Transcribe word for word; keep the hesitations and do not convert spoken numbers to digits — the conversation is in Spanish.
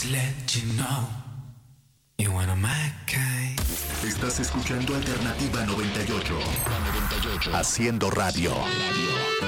Estás escuchando Alternativa noventa y ocho. noventa y ocho. Haciendo radio. radio.